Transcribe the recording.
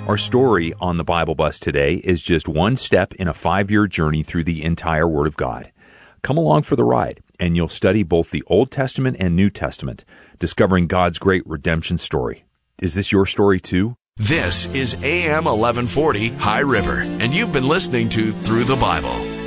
Our story on the Bible Bus today is just one step in a 5-year journey through the entire Word of God. Come along for the ride, and you'll study both the Old Testament and New Testament, discovering God's great redemption story. Is this your story too? This is AM 1140 High River, and you've been listening to Through the Bible.